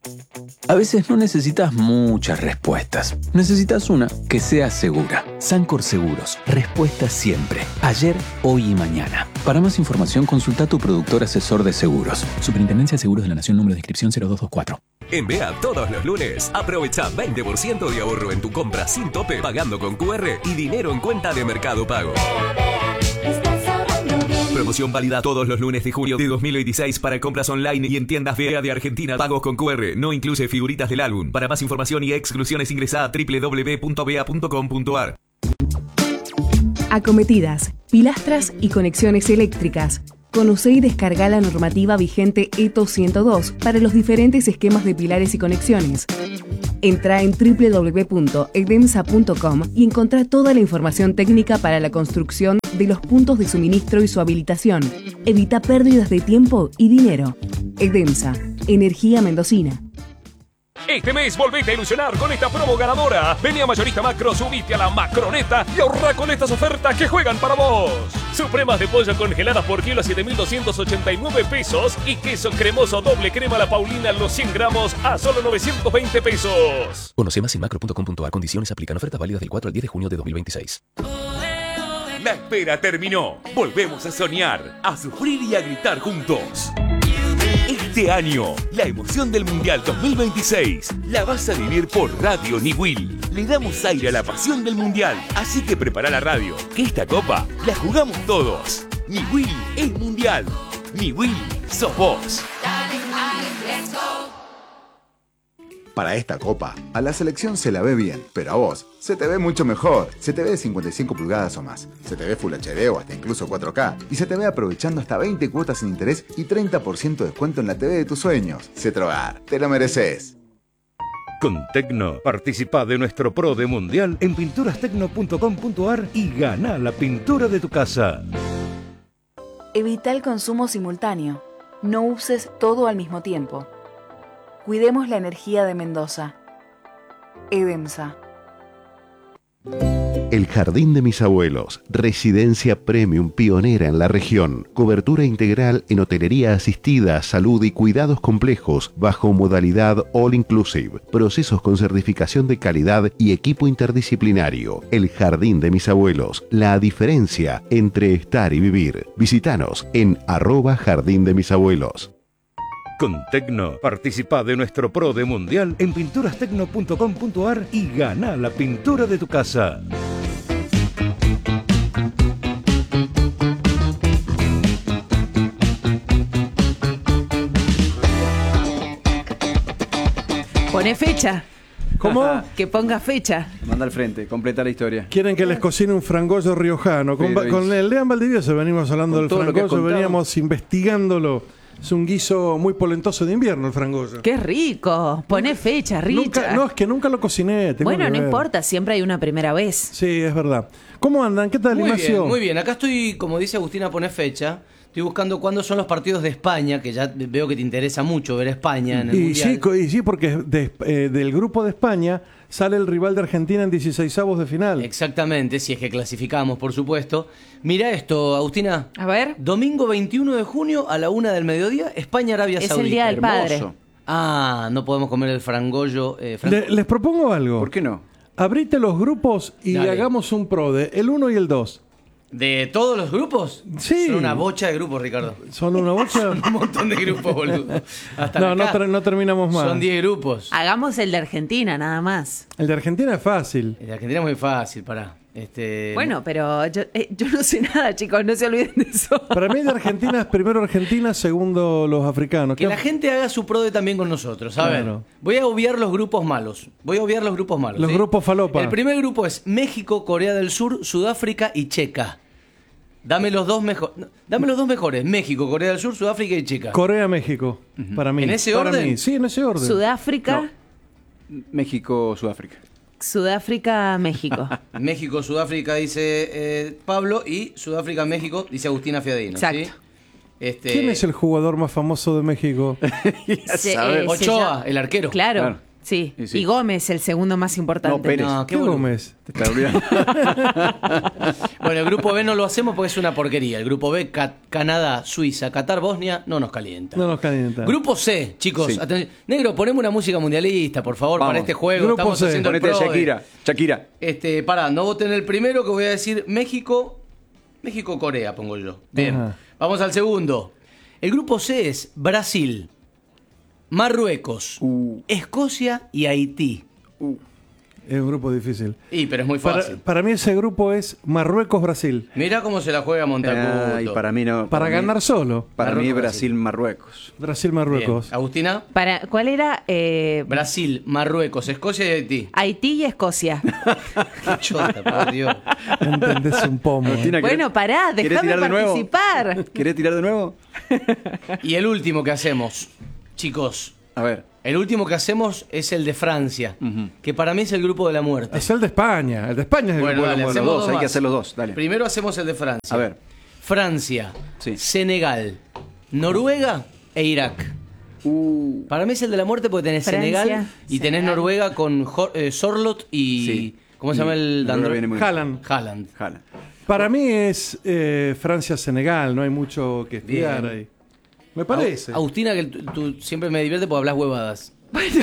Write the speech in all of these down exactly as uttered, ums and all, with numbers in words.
A veces no necesitas muchas respuestas. Necesitas una que sea segura. Sancor Seguros. Respuesta siempre. Ayer, hoy y mañana. Para más información, consulta a tu productor asesor de seguros. Superintendencia de Seguros de la Nación, número de inscripción cero dos dos cuatro. En B E A todos los lunes, aprovecha veinte por ciento de ahorro en tu compra sin tope, pagando con Q R y dinero en cuenta de Mercado Pago. Promoción válida todos los lunes de julio de dos mil veintiséis para compras online y en tiendas B E A de Argentina. Pagos con Q R. No incluye figuritas del álbum. Para más información y exclusiones ingresa a doble u doble u doble u punto b e a punto com punto a r. Acometidas, pilastras y conexiones eléctricas. Conoce y descarga la normativa vigente E T O ciento dos para los diferentes esquemas de pilares y conexiones. Entra en doble u doble u doble u punto edemsa punto com y encontrá toda la información técnica para la construcción de los puntos de suministro y su habilitación. Evita pérdidas de tiempo y dinero. Edemsa, energía mendocina. Este mes volvete a ilusionar con esta promo ganadora. Vení a Mayorista Macro, subite a la Macroneta y ahorra con estas ofertas que juegan para vos. Supremas de pollo congeladas por kilo a siete mil doscientos ochenta y nueve pesos y queso cremoso doble crema La Paulina los cien gramos a solo novecientos veinte pesos. Conoce más en macro punto com punto a r. Condiciones aplican. Ofertas válidas del cuatro al diez de junio de dos mil veintiséis. La espera terminó. Volvemos a soñar, a sufrir y a gritar juntos. Este año, la emoción del Mundial dos mil veintiséis la vas a vivir por Radio Niwil. Le damos aire a la pasión del Mundial, así que prepara la radio, que esta copa la jugamos todos. Niwil es Mundial. Niwil sos vos. Para esta copa, a la selección se la ve bien, pero a vos se te ve mucho mejor. Se te ve de cincuenta y cinco pulgadas o más, se te ve Full H D o hasta incluso cuatro K, y se te ve aprovechando hasta veinte cuotas sin interés y treinta por ciento de descuento en la T V de tus sueños. Cetrogar, te lo mereces. Con Tecno, participa de nuestro Pro de Mundial en pinturas tecno punto com punto a r y gana la pintura de tu casa. Evita el consumo simultáneo. No uses todo al mismo tiempo. Cuidemos la energía de Mendoza. Edemsa. El Jardín de mis abuelos, residencia premium pionera en la región, cobertura integral en hotelería asistida, salud y cuidados complejos bajo modalidad all inclusive, procesos con certificación de calidad y equipo interdisciplinario. El Jardín de mis abuelos, la diferencia entre estar y vivir. Visítanos en arroba Jardín de mis abuelos. Con Tecno, participa de nuestro Pro de Mundial en pinturas tecno punto com punto a r y gana la pintura de tu casa. Pone fecha. ¿Cómo? Que ponga fecha. Manda al frente, completa la historia. Quieren que les cocine un frangollo riojano. Con, con el Lean Valdivieso venimos hablando del frangollo, veníamos investigándolo. Es un guiso muy polentoso de invierno el frangollo. ¡Qué rico! Pone fecha, Richa. Nunca, no, es que nunca lo cociné. Tengo bueno, que no ver. importa, siempre hay una primera vez. Sí, es verdad. ¿Cómo andan? ¿Qué tal, Muy Ignacio? bien, muy bien. Acá estoy, como dice Agustina, pone fecha. Estoy buscando cuándo son los partidos de España, que ya veo que te interesa mucho ver a España en el Y Mundial. sí, co- y sí, porque de- eh, del grupo de España sale el rival de Argentina en dieciseisavos de final. Exactamente, si es que clasificamos, por supuesto. Mira esto, Agustina. A ver. Domingo veintiuno de junio a la una del mediodía, España-Arabia Es Saudita. el Día del Padre. Hermoso. Ah, no podemos comer el frangollo. Eh, fran- Le- les propongo algo. ¿Por qué no? Abrite los grupos y Dale. hagamos un pro de el uno y el dos. ¿De todos los grupos? Sí. Son una bocha de grupos, Ricardo. ¿Son una bocha? Son un montón de grupos, boludo. Hasta No, no, acá. ter- no terminamos más. Son diez grupos. Hagamos el de Argentina, nada más. El de Argentina es fácil. El de Argentina es muy fácil, pará. Este... Bueno, pero yo, eh, yo no sé nada, chicos, no se olviden de eso. Para mí de Argentina es primero Argentina, segundo los africanos. Que ¿Qué- la gente haga su pro de también con nosotros. A Claro. ver, voy a obviar los grupos malos. Voy a obviar los grupos malos. Los ¿sí? grupos falopa. El primer grupo es México, Corea del Sur, Sudáfrica y Checa. Dame los dos mejores. Dame los dos mejores. México, Corea del Sur, Sudáfrica y Checa. Corea-México, para mí. ¿En ese Para orden? mí. Sí, en ese orden. Sudáfrica, México, Sudáfrica. Sudáfrica, México. México, Sudáfrica, dice eh, Pablo, y Sudáfrica, México, dice Agustina Fiadino. Exacto. ¿sí? Este, ¿Quién es el jugador más famoso de México? Se- sabe. eh, se Ochoa, llama- el arquero. Claro. Claro. Sí. Y sí. Y Gómez, el segundo más importante. No, Pérez. No, ¿Qué Gómez? Te estás olvidando. Bueno, el grupo B no lo hacemos porque es una porquería. El grupo B, Ca- Canadá, Suiza, Qatar, Bosnia, no nos calienta. No nos calienta. Grupo C, chicos. Sí. aten- Negro, poneme una música mundialista, por favor, Vamos. para este juego. Grupo Estamos C. haciendo el Ponete pro de- Shakira. Shakira. Este, pará, no voten el primero que voy a decir México. México-Corea, pongo yo. Bien. Ajá. Vamos al segundo. El grupo C es Brasil, Marruecos, Uh. Escocia y Haití. Uh. Es un grupo difícil. Y, pero es muy Para, fácil. para mí ese grupo es Marruecos-Brasil. Mira cómo se la juega Montacuto. Ah, y para mí no. Para mí- ganar solo. Para mí Marruecos, Brasil-Marruecos. Brasil-Marruecos. Bien. Agustina, Para, ¿Cuál era? Eh, Brasil, Marruecos, Escocia y Haití. Haití y Escocia. Qué chota, por Dios. Entendés un pomo. Agustina, Bueno, pará, ¿querés déjame tirar de nuevo? participar. ¿Querés tirar de nuevo? Y el último que hacemos, chicos, A ver. el último que hacemos es el de Francia, Ujú. que para mí es el grupo de la muerte. Es el de España. El de España es el Bueno, grupo de dale, la muerte. hacemos dos, dos hay más. que hacer los dos, dale. Primero hacemos el de Francia. A ver. Francia, Sí. Senegal, Noruega e Irak. Uh, Para mí es el de la muerte porque tenés Francia, Senegal y tenés Senegal. Noruega con Jo- eh, Sorlot y... Sí. ¿Cómo se llama el Noruega dandro? viene muy bien. Haaland. Haaland. Jala. Para mí es eh, Francia-Senegal. No hay mucho que estudiar Bien. ahí. Me parece. Au- Agustina, que tú, tú siempre me divierte porque hablas huevadas. Bueno,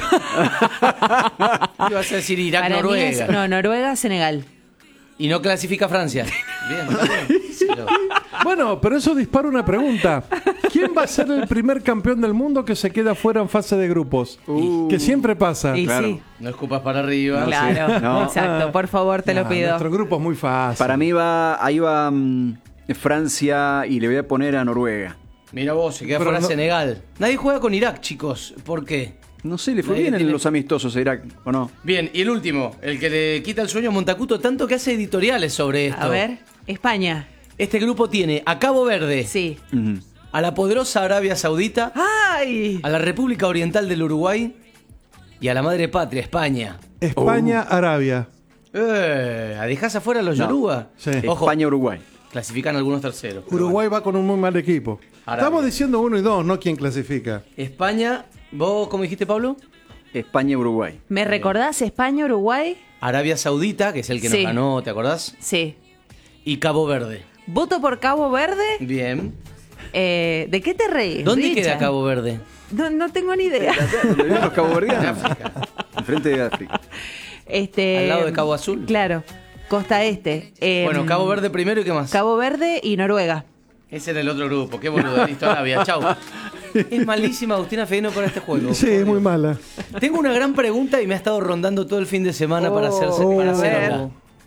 ¿Qué vas a decir Irak, para mí Noruega? es, no, Noruega, Senegal. Y no clasifica Francia. Bien, bien. Sí, lo- Bueno, pero eso dispara una pregunta. ¿Quién va a ser el primer campeón del mundo que se queda fuera en fase de grupos? Uh. Que siempre pasa. Y Claro. sí, No escupas para arriba. claro, No. exacto. Por favor, te Ah, lo pido. Nuestro grupo es muy fácil. Para mí va, ahí va mm, Francia y le voy a poner a Noruega. Mira vos, se queda Pero fuera no- Senegal. Nadie juega con Irak, chicos. ¿Por qué? No sé, le fue Nadie bien en tiene- los amistosos a Irak, ¿o no? Bien, y el último, el que le quita el sueño a Montacuto, tanto que hace editoriales sobre esto. A ver, España. Este grupo tiene a Cabo Verde, Sí. Ujú. a la poderosa Arabia Saudita, ¡Ay! a la República Oriental del Uruguay y a la madre patria, España. España-Arabia. Eh, ¿dejás afuera a los No. Yoruba? Sí. Ojo, España-Uruguay. clasifican algunos terceros. pero Uruguay va con un muy mal equipo. Arabia. Estamos diciendo uno y dos, no quién clasifica. bueno. España, ¿vos cómo dijiste, Pablo? España-Uruguay. ¿Me recordás España, Uruguay? Arabia Saudita, que es el que Sí. nos ganó, ¿te acordás? Sí. Y Cabo Verde. Voto por Cabo Verde. Bien. Eh, ¿De qué te reís? ¿Dónde Richard? queda Cabo Verde? No, no tengo ni idea. ¿Dónde viven los caboverdianos? En África. Enfrente de África. Este, Al lado de Cabo Azul. Claro. Costa Este. Eh, Bueno, Cabo Verde primero y qué más. Cabo Verde y Noruega. Ese era el otro grupo, qué boludo, listo, Arabia, chau. Es malísima Agustina Feino con este juego. Sí, es muy mala. Tengo una gran pregunta y me ha estado rondando todo el fin de semana para, hacerse, Oh, para a ver. hacerla.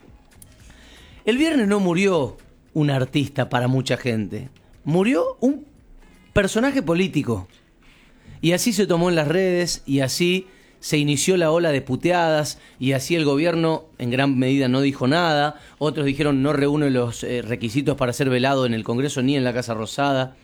El viernes no murió un artista para mucha gente. Murió un personaje político. Y así se tomó en las redes y así se inició la ola de puteadas y así el gobierno en gran medida no dijo nada. Otros dijeron no reúne los eh, requisitos para ser velado en el Congreso ni en la Casa Rosada.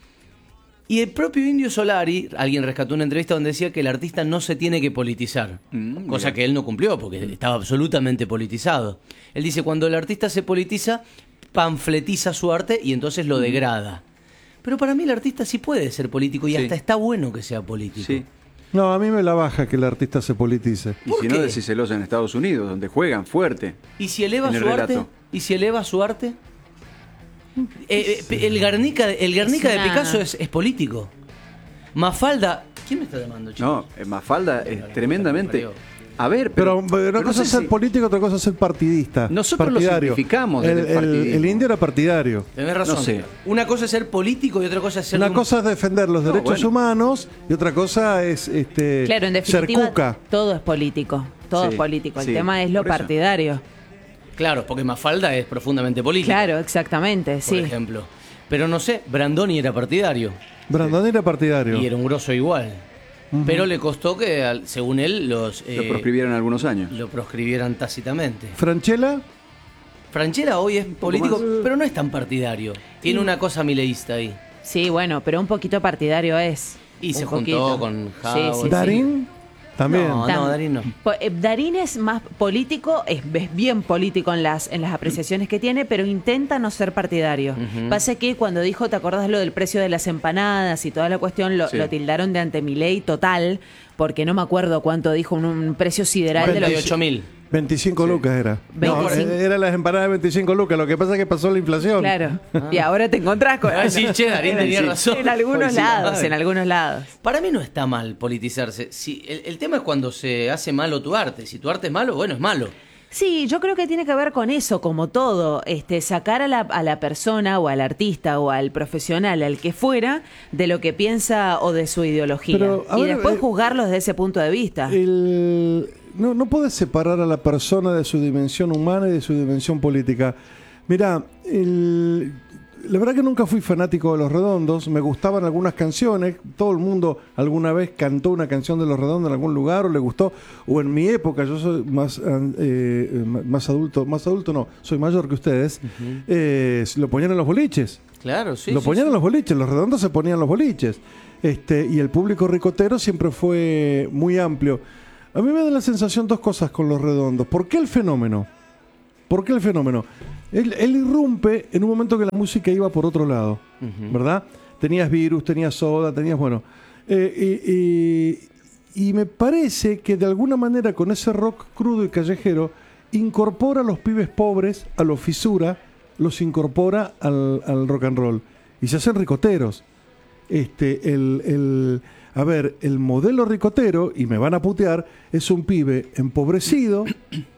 Y el propio Indio Solari, alguien rescató una entrevista donde decía que el artista no se tiene que politizar, Mm, cosa mira. que él no cumplió porque estaba absolutamente politizado. Él dice, cuando el artista se politiza, panfletiza su arte y entonces lo degrada. Pero para mí el artista sí puede ser político y Sí. hasta está bueno que sea político. Sí. No, a mí me la baja que el artista se politice. Y ¿Por si qué? no, decíselos en Estados Unidos, donde juegan fuerte. ¿Y si eleva En el su arte? relato. ¿Y si eleva su arte? Eh, eh, el Guernica, el Guernica Es de una- Picasso es, es político. Mafalda... ¿Quién me está llamando, chicos? No, eh, Mafalda es la tremendamente. puta que parió. A ver, Pero, pero. pero una pero no cosa sé es ser si- político, otra cosa es ser partidista. Nosotros lo partidario. simplificamos El, desde el el- partidismo. el indio era partidario. Tenés razón. No sé. Una cosa es ser político y otra cosa es ser... Una un- cosa es defender los No, derechos bueno. humanos y otra cosa es este, Claro, en ser definitiva, cuca. todo es político. Todo Sí, es político. El sí, tema es lo por eso. partidario. Claro, porque Mafalda es profundamente político. Claro, exactamente, Por sí. ejemplo. Pero no sé, Brandoni era partidario. Brandon era partidario. Y era un grosso igual. Pero le costó que, al- según él, los... eh, Lo proscribieron algunos años. lo proscribieran tácitamente. Franchella, Franchella hoy es político, más. pero no es tan partidario. Tiene una cosa mileísta ahí. Sí, bueno, pero un poquito partidario es. Y Un se poquito. juntó con Sí, Howard. sí, sí. Darín, También. No, no, Darín no. Darín es más político, es, es bien político en las en las apreciaciones que tiene, pero intenta no ser partidario. Uh-huh. Pasa que cuando dijo, ¿te acordás lo del precio de las empanadas y toda la cuestión? Lo, sí. lo tildaron de antemiley total, porque no me acuerdo cuánto dijo, un, un precio sideral de los veintiocho mil. veinticinco sí. lucas era. veinticinco. No, era las empanadas de veinticinco lucas. Lo que pasa es que pasó la inflación. Claro. Ah. Y ahora te encontrás con... Ah, sí, che, Darín tenía sí. razón. En algunos sí, lados, en algunos lados. Para mí no está mal politizarse. Si, el, el tema es cuando se hace malo tu arte. Si tu arte es malo, bueno, es malo. Sí, yo creo que tiene que ver con eso, como todo, este, sacar a la, a la persona o al artista o al profesional, al que fuera, de lo que piensa o de su ideología. Pero, y ver, después eh, juzgarlos desde ese punto de vista. El... No, no puedes separar a la persona de su dimensión humana y de su dimensión política. Mirá, el... la verdad que nunca fui fanático de Los Redondos, me gustaban algunas canciones, todo el mundo alguna vez cantó una canción de Los Redondos en algún lugar o le gustó, o en mi época, yo soy más eh, más adulto, más adulto no, soy mayor que ustedes, uh-huh. eh, lo ponían en los boliches. Claro, sí. Lo sí, ponían sí. en los boliches, Los Redondos se ponían en los boliches. Este, y el público ricotero siempre fue muy amplio. A mí me da la sensación dos cosas con Los Redondos. ¿Por qué el fenómeno? ¿Por qué el fenómeno? Él, él irrumpe en un momento que la música iba por otro lado, uh-huh. ¿verdad? Tenías Virus, tenías Soda, tenías, bueno... Eh, y, y, y me parece que de alguna manera con ese rock crudo y callejero incorpora a los pibes pobres, a los fisura, los incorpora al, al rock and roll. Y se hacen ricoteros. Este, el... el A ver, el modelo ricotero, y me van a putear, es un pibe empobrecido,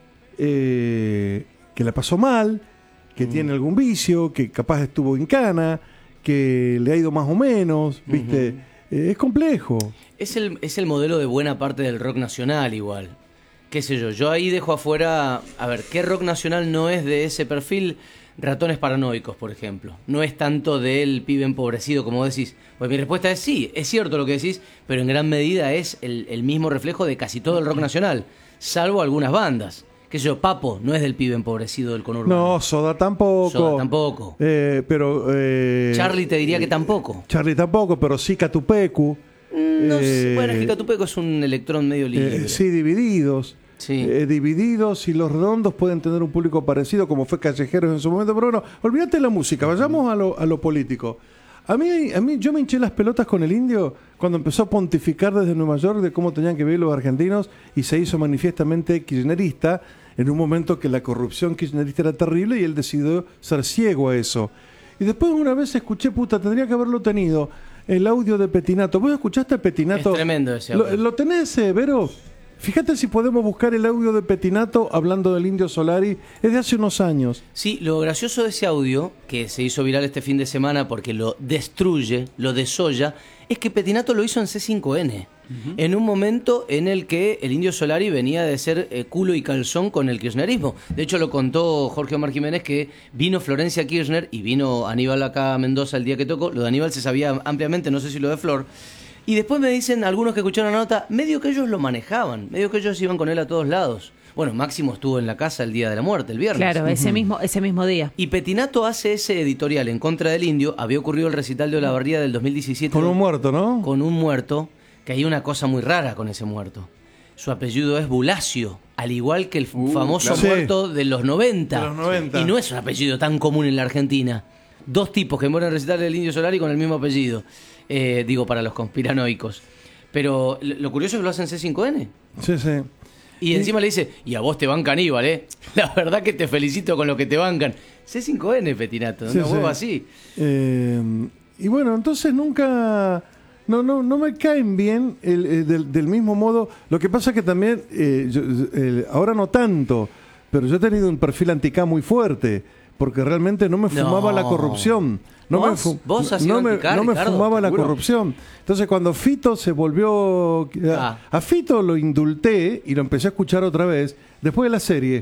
eh, que la pasó mal, que mm. tiene algún vicio, que capaz estuvo en cana, que le ha ido más o menos, ¿viste? Uh-huh. Eh, es complejo. Es el, es el modelo de buena parte del rock nacional igual. Qué sé yo, yo ahí dejo afuera, a ver, ¿qué rock nacional no es de ese perfil? Ratones Paranoicos, por ejemplo. No es tanto del pibe empobrecido, como decís. Pues mi respuesta es sí, es cierto lo que decís, pero en gran medida es el, el mismo reflejo de casi todo el rock nacional, salvo algunas bandas. Qué sé yo, Papo no es del pibe empobrecido del conurbano. No, Soda tampoco. Soda tampoco. Eh, pero... Eh, Charlie te diría que tampoco. Charlie tampoco, pero sí Catupecu. Mm, no eh, sé, bueno, es que Catupecu es un electrón medio libre. Eh, sí, Divididos. Sí. Eh, divididos y Los Redondos pueden tener un público parecido como fue Callejeros en su momento, pero bueno, olvídate de la música, vayamos a lo, a lo político. A mí, a mí yo me hinché las pelotas con el Indio cuando empezó a pontificar desde Nueva York de cómo tenían que vivir los argentinos y se hizo manifiestamente kirchnerista en un momento que la corrupción kirchnerista era terrible y él decidió ser ciego a eso. Y después una vez escuché, puta, tendría que haberlo tenido, el audio de Petinato. ¿Vos escuchaste a Petinato? Es tremendo ese audio. ¿Lo, ¿lo tenés, eh, Vero? Fíjate si podemos buscar el audio de Petinato hablando del Indio Solari, es de hace unos años. Sí, lo gracioso de ese audio, que se hizo viral este fin de semana porque lo destruye, lo desolla, es que Petinato lo hizo en C cinco N, uh-huh. en un momento en el que el Indio Solari venía de ser eh, culo y calzón con el kirchnerismo. De hecho lo contó Jorge Omar Jiménez que vino Florencia Kirchner y vino Aníbal acá a Mendoza el día que tocó. Lo de Aníbal se sabía ampliamente, no sé si lo de Flor. Y después me dicen algunos que escucharon la nota, medio que ellos lo manejaban, medio que ellos iban con él a todos lados. Bueno, Máximo estuvo en la casa el día de la muerte, el viernes. Claro, ese, uh-huh. mismo, ese mismo día. Y Petinato hace ese editorial en contra del Indio. Había ocurrido el recital de Olavarría del dos mil diecisiete. Con un muerto, ¿no? Con un muerto, que hay una cosa muy rara con ese muerto. Su apellido es Bulacio, al igual que el uh, famoso claro. muerto de los noventa. De los noventa. Y no es un apellido tan común en la Argentina. Dos tipos que mueren en recital del Indio Solari con el mismo apellido. Eh, digo, para los conspiranoicos. Pero lo curioso es que lo hacen C cinco N. Sí, sí. Y encima y... le dice, y a vos te bancan Aníbal, ¿eh? La verdad que te felicito con lo que te bancan. C cinco N, Petinato, sí, una sí. hueva así. Eh, y bueno, entonces nunca... No, no, no me caen bien el, el, del, del mismo modo. Lo que pasa es que también, eh, yo, eh, ahora no tanto, pero yo he tenido un perfil anticá muy fuerte, porque realmente no me fumaba no. la corrupción. No ¿Vos? me, fu- ¿Vos has no me, anticá, no me Ricardo, fumaba la seguro? corrupción. Entonces cuando Fito se volvió... A, Ah. a Fito lo indulté y lo empecé a escuchar otra vez después de la serie.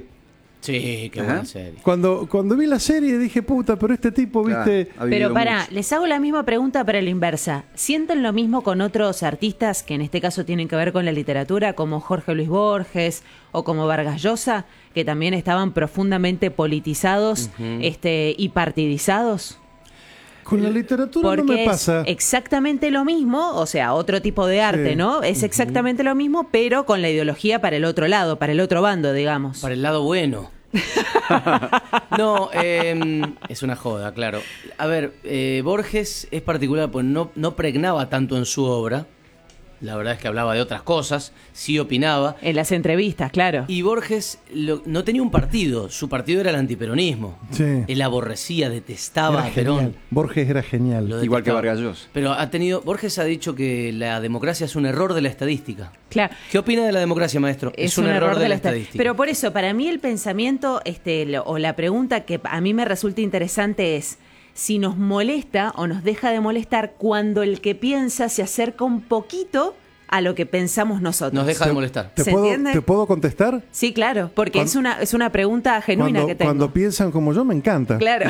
Sí, qué buena serie. Cuando, cuando vi la serie dije, puta, pero este tipo, viste... Pero pará, les hago la misma pregunta para la inversa. ¿Sienten lo mismo con otros artistas que en este caso tienen que ver con la literatura, como Jorge Luis Borges o como Vargas Llosa, que también estaban profundamente politizados uh-huh. este, y partidizados? Con la literatura Porque no me es pasa. exactamente lo mismo, o sea, otro tipo de arte, Sí. ¿no? Es exactamente lo mismo, pero con la ideología para el otro lado, para el otro bando, digamos. Para el lado bueno. No, eh, es una joda, claro. A ver, eh, Borges es particular, pues no, no pregnaba tanto en su obra. La verdad es que hablaba de otras cosas, sí opinaba. En las entrevistas, claro. Y Borges lo- no tenía un partido, su partido era el antiperonismo. Sí. Él aborrecía, detestaba Era a Perón. genial. Borges era genial. Lo Igual que detestaba. Vargas Llosa. Pero ha tenido, Borges ha dicho que la democracia es un error de la estadística. Claro. ¿Qué opina de la democracia, maestro? Es, un, error, de la estadística. Pero por eso, para mí el pensamiento, este, lo- o la pregunta que a mí me resulta interesante es si nos molesta o nos deja de molestar cuando el que piensa se acerca un poquito a lo que pensamos nosotros. Nos deja de molestar. ¿Te ¿Se puedo, entiende? ¿Te puedo contestar? Sí, claro, porque Cuando- es una es una pregunta genuina Cuando, que tengo. cuando piensan como yo, me encanta. Claro,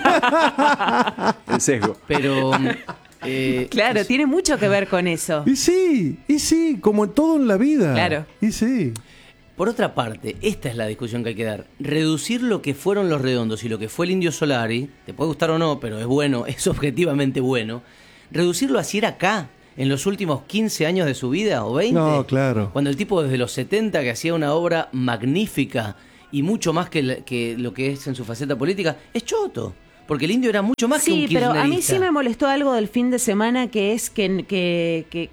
El sesgo. Pero... eh, claro, tiene mucho que ver con eso. Y sí, y sí, como en todo en la vida. Claro. Y sí. Por otra parte, esta es la discusión que hay que dar. Reducir lo que fueron los Redondos y lo que fue el Indio Solari, te puede gustar o no, pero es bueno, es objetivamente bueno. Reducirlo así era acá, en los últimos quince años de su vida o veinte. No, claro. Cuando el tipo desde los setenta que hacía una obra magnífica y mucho más que, la- que lo que es en su faceta política, es choto. Porque el Indio era mucho más que un Sí, pero a mí kirchnerista. sí me molestó algo del fin de semana, que es que, que, que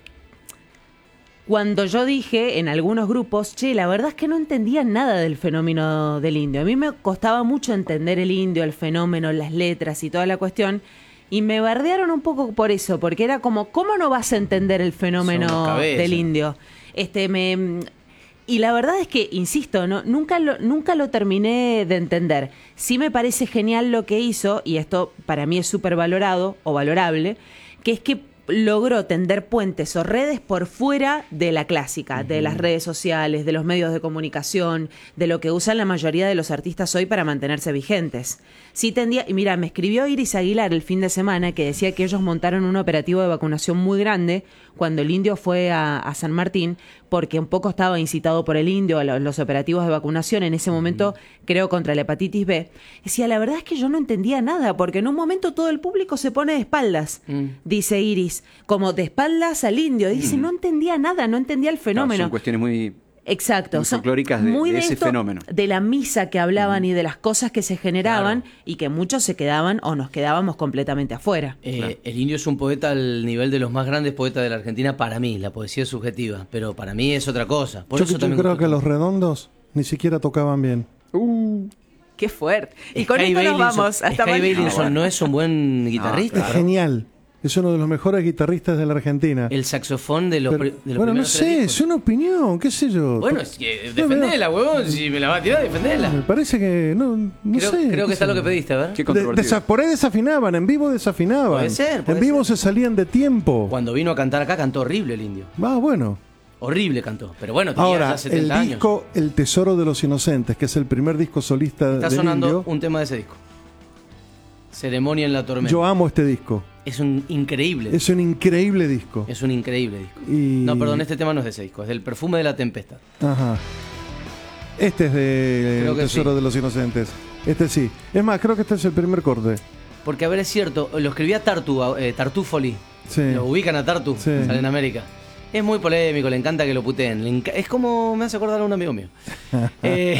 cuando yo dije en algunos grupos, che, la verdad es que no entendía nada del fenómeno del indio. A mí me costaba mucho entender el indio, el fenómeno, las letras y toda la cuestión. Y me bardearon un poco por eso, porque era como, ¿cómo no vas a entender el Son fenómeno los cabezas. del indio? Este, me... Y la verdad es que, insisto, no, nunca, lo, nunca lo terminé de entender. Sí me parece genial lo que hizo, y esto para mí es súper valorado o valorable, que es que logró tender puentes o redes por fuera de la clásica, de las redes sociales, de los medios de comunicación, de lo que usan la mayoría de los artistas hoy para mantenerse vigentes. Sí tendía, y mira, me escribió Iris Aguilar el fin de semana que decía que ellos montaron un operativo de vacunación muy grande cuando el indio fue a, a San Martín, porque un poco estaba incitado por el indio a lo- los operativos de vacunación, en ese momento creo contra la hepatitis B. Decía, la verdad es que yo no entendía nada, porque en un momento todo el público se pone de espaldas, Mm. dice Iris, como de espaldas al indio. Dice, no entendía nada, no entendía el Claro, fenómeno. son cuestiones muy... Exacto, muy son folclóricas de- muy de ese esto, fenómeno. de la misa que hablaban y de las cosas que se generaban y que muchos se quedaban o nos quedábamos completamente afuera. Eh, El Indio es un poeta al nivel de los más grandes poetas de la Argentina para mí, la poesía es subjetiva, pero para mí es otra cosa. Por Yo, eso yo también creo gustó que tanto. los redondos ni siquiera tocaban bien. Qué fuerte. Y con Sky esto nos Bailinson- vamos. Hasta Sky mañana. Bailinson no es un buen guitarrista. Es genial. Es uno de los mejores guitarristas de la Argentina. El saxofón de los, Pero- pri- de los bueno, no primeros tres sé, discos. es una opinión, qué sé yo. Bueno, es que No, defendela, huevón. Si me la va a tirar, defendela. Me parece que no, no Creo, sé. creo qué que está sé lo que yo. pediste, a ver. Qué De- controvertido. desa- por ahí desafinaban, en vivo desafinaban. Puede ser, puede en vivo ser. se salían de tiempo. Cuando vino a cantar acá cantó horrible el Indio. Ah, bueno. Horrible cantó. Pero bueno, tenía Ahora, ya el setenta años. disco El Tesoro de los Inocentes, que es el primer disco solista Está del sonando Indio. un tema de ese disco. Ceremonia en la tormenta. Yo amo este disco. Es un increíble. Es un increíble disco. Es un increíble disco. Y- No, perdón, este tema no es de ese disco, es del Perfume de la Tempestad. Ajá. Este es de Creo El que Tesoro sí. de los Inocentes. Este sí. Es más, creo que este es el primer corte. Porque, a ver, es cierto, lo escribía Tartu, eh, Tartufoli. Sí. Lo ubican a Tartu, Sí. sale en América. Es muy polémico, le encanta que lo puteen. le enca- es como me hace acordar a un amigo mío. Eh,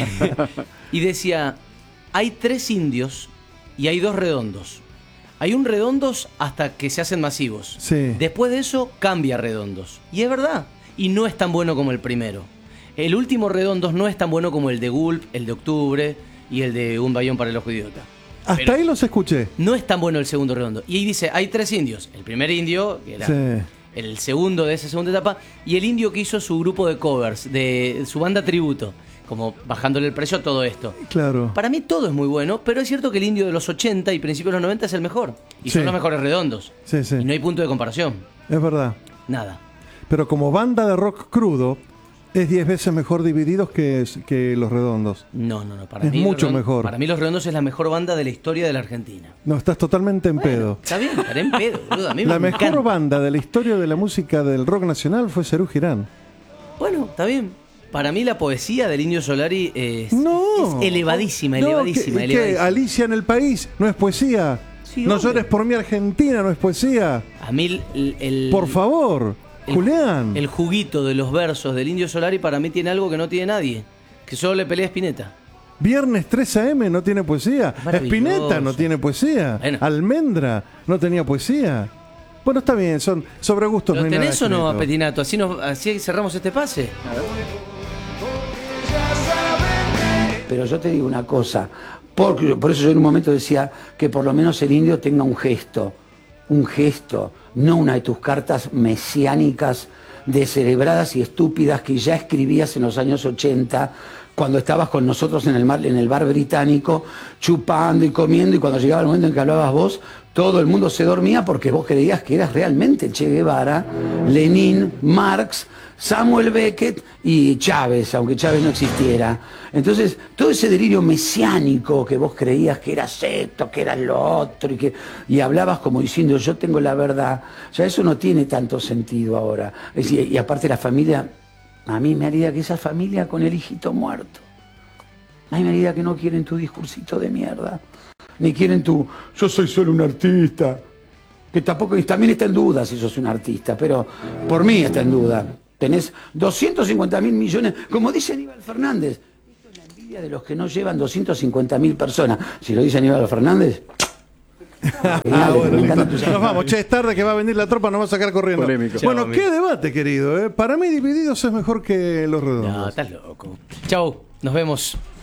y decía, hay tres indios y hay dos redondos. Hay un redondos hasta que se hacen masivos. Sí. Después de eso cambia redondos. Y es verdad. Y no es tan bueno como el primero. El último redondos no es tan bueno como el de Gulp, el de Octubre y el de Un Bayón para el Ojo Idiota. Hasta Pero- ahí los escuché. No es tan bueno el segundo redondo. Y ahí dice, hay tres indios. El primer indio, que era Sí. el segundo de esa segunda etapa, y el indio que hizo su grupo de covers, de su banda tributo, como bajándole el precio a todo esto. Claro. Para mí todo es muy bueno, pero es cierto que el indio de los ochenta y principios de los noventa es el mejor. Y Sí. son los mejores redondos. Sí, sí. Y no hay punto de comparación. Es verdad. Nada. Pero como banda de rock crudo, es diez veces mejor Divididos que, que Los Redondos. No, no, no. Para Es mí Los mucho Redondos- mejor. Para mí Los Redondos es la mejor banda de la historia de la Argentina. No, estás totalmente en pedo. Está bien, estaré en pedo, boludo. A mí La me mejor encanta. banda de la historia de la música del rock nacional fue Serú Girán. Bueno, está bien. Para mí la poesía del Indio Solari es, No. es elevadísima, No, elevadísima, que- que elevadísima. Alicia en el País no es poesía. Sí, no obvio. llores por mi Argentina, no es poesía. A mí el... el- Por favor, el- Julián. El juguito de los versos del Indio Solari para mí tiene algo que no tiene nadie. Que solo le pelea a Spinetta. Viernes tres a eme no tiene poesía. Maravilloso. Spinetta no tiene poesía. Bueno. Almendra no tenía poesía. Bueno, está bien, son sobre gustos. ¿Lo no hay nada tenés o no, escrito. Petinato? Así, nos, así cerramos este pase. Pero yo te digo una cosa, porque, por eso yo en un momento decía que por lo menos el indio tenga un gesto, un gesto, no una de tus cartas mesiánicas, descerebradas y estúpidas que ya escribías en los años ochenta, cuando estabas con nosotros en el, mar, en el bar británico, chupando y comiendo, y cuando llegaba el momento en que hablabas vos, todo el mundo se dormía porque vos creías que eras realmente Che Guevara, Lenin, Marx, Samuel Beckett y Chávez, aunque Chávez no existiera. Entonces, todo ese delirio mesiánico que vos creías que eras esto, que eras lo otro, y, que, y hablabas como diciendo yo tengo la verdad, ya eso no tiene tanto sentido ahora. Es decir, y aparte la familia, a mí me haría que esa familia con el hijito muerto, a mí me haría que no quieren tu discursito de mierda, ni quieren tu yo soy solo un artista, que tampoco, también está en duda si sos un artista, pero por mí está en duda. Tenés doscientos cincuenta mil millones, como dice Aníbal Fernández. Esto es la envidia de los que no llevan doscientos cincuenta mil personas. Si lo dice Aníbal Fernández. Ah, bueno, listo. Nos vamos, che, es tarde que va a venir la tropa, nos va a sacar corriendo. Polémico. Bueno, Chao, qué amigo. debate, querido. ¿eh? Para mí, Divididos es mejor que Los Redondos. No, estás loco. Chau, nos vemos.